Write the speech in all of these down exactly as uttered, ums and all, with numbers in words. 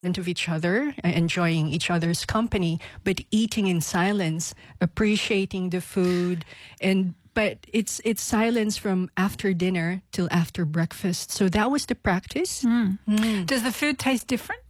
of each other, uh, enjoying each other's company, but eating in silence, appreciating the food, and but it's it's silence from after dinner till after breakfast. So that was the practice. Mm. Mm. Does the food taste different?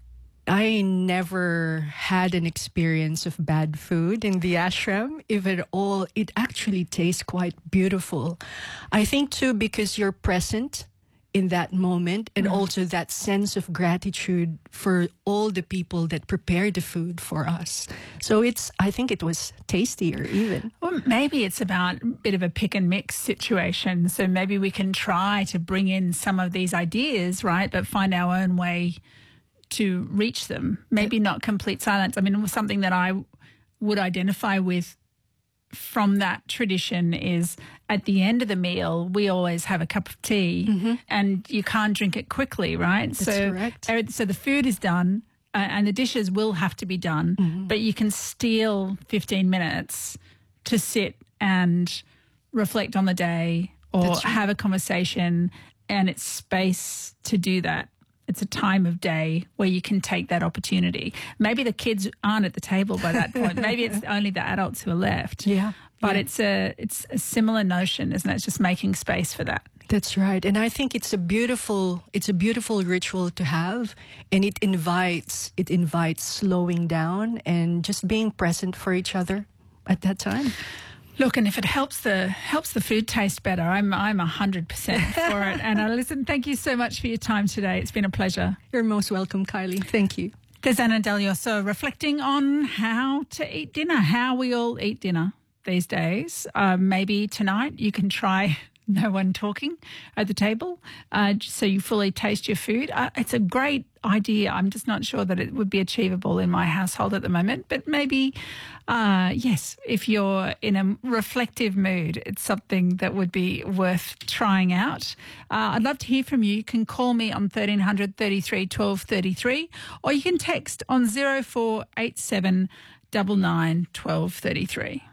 I never had an experience of bad food in the ashram. If at all, it actually tastes quite beautiful. I think too because you're present in that moment, and mm. also that sense of gratitude for all the people that prepared the food for us. So it's, I think it was tastier even. Well, maybe it's about a bit of a pick and mix situation. So maybe we can try to bring in some of these ideas, right, but find our own way to reach them. Maybe not complete silence. I mean, it was something that I would identify with from that tradition is at the end of the meal, we always have a cup of tea, mm-hmm. and you can't drink it quickly, right? That's so, correct. So the food is done, uh, and the dishes will have to be done, mm-hmm. but you can steal fifteen minutes to sit and reflect on the day or right. have a conversation, and it's space to do that. It's a time of day where you can take that opportunity. Maybe the kids aren't at the table by that point. Maybe it's only the adults who are left. Yeah. But yeah. it's a it's a similar notion, isn't it? It's just making space for that. That's right. And I think it's a beautiful it's a beautiful ritual to have, and it invites it invites slowing down and just being present for each other at that time. Look, and if it helps the helps the food taste better, I'm I'm a hundred percent for it. And uh, listen, thank you so much for your time today. It's been a pleasure. You're most welcome, Kylie. Thank you. There's Anna Del Yoso reflecting on how to eat dinner, how we all eat dinner these days. Uh, maybe tonight you can try no one talking at the table, uh, so you fully taste your food. Uh, it's a great idea. I'm just not sure that it would be achievable in my household at the moment, but maybe, uh, yes, if you're in a reflective mood, it's something that would be worth trying out. Uh, I'd love to hear from you. You can call me on thirteen hundred thirty-three twelve thirty-three, or you can text on zero four eight seven nine nine one two three three.